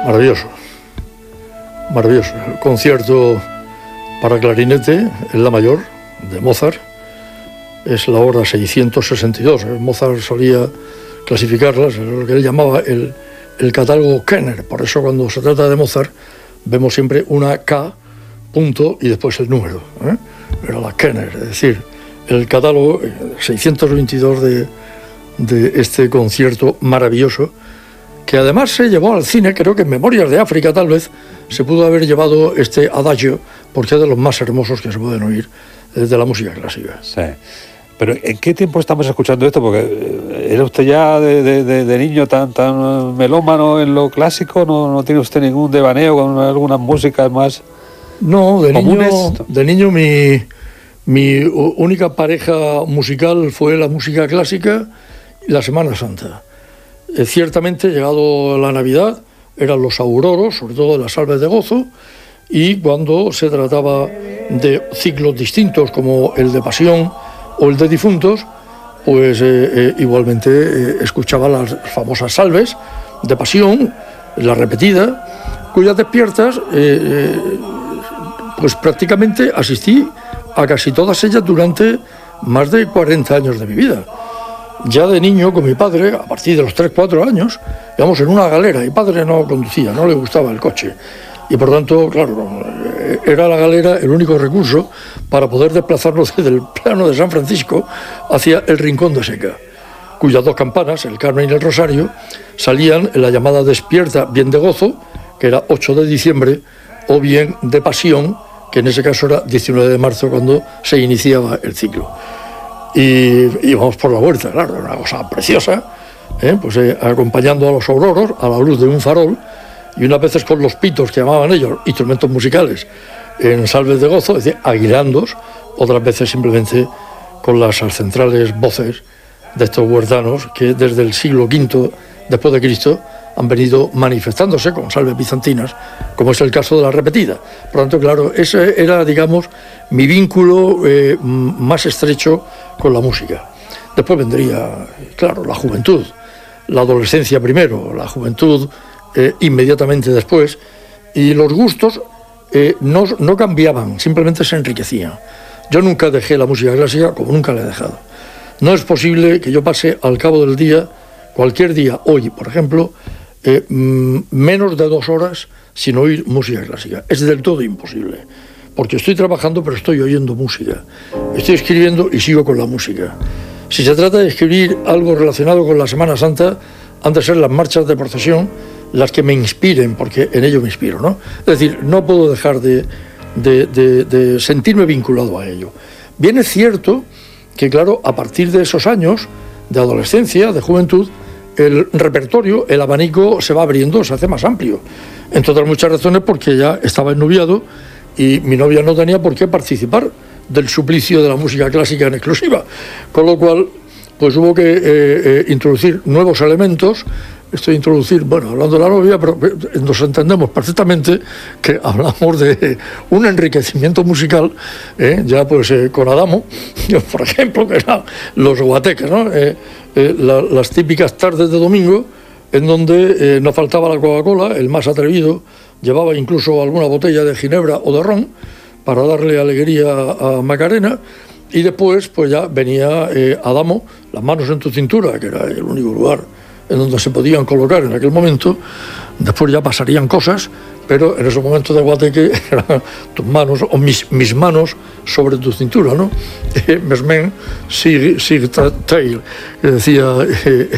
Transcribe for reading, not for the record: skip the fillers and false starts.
Maravilloso, maravilloso. El concierto para clarinete en la mayor de Mozart es la hora 662. Mozart solía clasificarlas en lo que él llamaba el catálogo Kenner. Por eso cuando se trata de Mozart vemos siempre una K, punto y después el número. Era la Kenner, es decir, el catálogo 622 de este concierto maravilloso, que además se llevó al cine. Creo que en Memorias de África tal vez se pudo haber llevado este adagio, porque es de los más hermosos que se pueden oír de la música clásica. Sí. Pero ¿en qué tiempo estamos escuchando esto? Porque ¿era usted ya de niño tan melómano en lo clásico? ¿No tiene usted ningún devaneo con algunas músicas más comunes? De niño mi única pareja musical fue la música clásica y la Semana Santa. Ciertamente, llegado la Navidad, eran los auroros, sobre todo las salves de gozo, y cuando se trataba de ciclos distintos como el de pasión o el de difuntos, pues igualmente escuchaba las famosas salves de pasión, la repetida, cuyas despiertas pues prácticamente asistí a casi todas ellas durante más de 40 años de mi vida. Ya de niño con mi padre, a partir de los 3-4 años, íbamos en una galera. Mi padre no conducía, no le gustaba el coche. Y por tanto, claro, era la galera el único recurso para poder desplazarnos desde el plano de San Francisco hacia el Rincón de Seca, cuyas dos campanas, el Carmen y el Rosario, salían en la llamada despierta bien de gozo, que era 8 de diciembre, o bien de pasión, que en ese caso era 19 de marzo cuando se iniciaba el ciclo. Y íbamos por la huerta, claro, una cosa preciosa, pues acompañando a los auroros a la luz de un farol, y unas veces con los pitos, que llamaban ellos, instrumentos musicales, en salves de gozo, es decir, aguilandos, otras veces simplemente con las centrales voces de estos huertanos que desde el siglo V después de Cristo han venido manifestándose con salves bizantinas, como es el caso de la repetida. Por lo tanto, claro, ese era, digamos, mi vínculo más estrecho con la música. Después vendría, claro, la juventud, la adolescencia primero, la juventud inmediatamente después, y los gustos no cambiaban, simplemente se enriquecían. Yo nunca dejé la música clásica como nunca la he dejado. No es posible que yo pase al cabo del día, cualquier día, hoy, por ejemplo, menos de 2 horas sin oír música clásica. Es del todo imposible, porque estoy trabajando pero estoy oyendo música, estoy escribiendo y sigo con la música. Si se trata de escribir algo relacionado con la Semana Santa, han de ser las marchas de procesión las que me inspiren, porque en ello me inspiro, ¿no? Es decir, no puedo dejar de sentirme vinculado a ello. Bien es cierto que, claro, a partir de esos años de adolescencia, de juventud, el repertorio, el abanico se va abriendo, se hace más amplio. Entre otras muchas razones porque ya estaba ennoviado y mi novia no tenía por qué participar del suplicio de la música clásica en exclusiva. Con lo cual, pues hubo que introducir nuevos elementos. Bueno, hablando de la novia, pero nos entendemos perfectamente que hablamos de un enriquecimiento musical, ya pues con Adamo, por ejemplo, que eran los guateques, ¿no? Las típicas tardes de domingo, en donde no faltaba la Coca-Cola, el más atrevido llevaba incluso alguna botella de ginebra o de ron para darle alegría a Macarena, y después pues ya venía Adamo, las manos en tu cintura, que era el único lugar en donde se podían colocar en aquel momento. Después ya pasarían cosas, pero en esos momentos de guateque eran tus manos o mis manos sobre tu cintura, ¿no? Mesmen sig tail, que decía